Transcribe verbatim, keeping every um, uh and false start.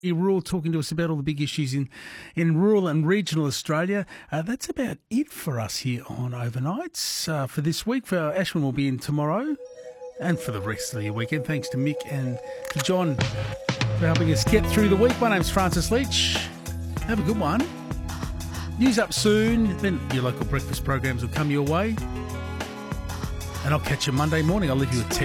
Rural, talking to us about all the big issues in, in rural and regional Australia. Uh, that's about it for us here on Overnights uh, for this week. For Ashwin will be in tomorrow and for the rest of the weekend. Thanks to Mick and to John for helping us get through the week. My name's Francis Leach. Have a good one. News up soon. Then your local breakfast programs will come your way. And I'll catch you Monday morning. I'll leave you with ten.